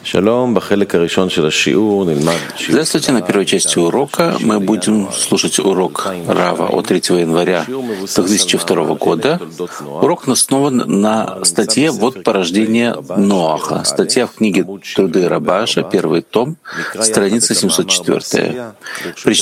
Здравствуйте. На первой части урока мы будем слушать урок Рава от 3 января 2002 года. Урок основан на статье «Вот порождение Ноаха». Статья в книге «Труды Рабаша», первый том, страница 704.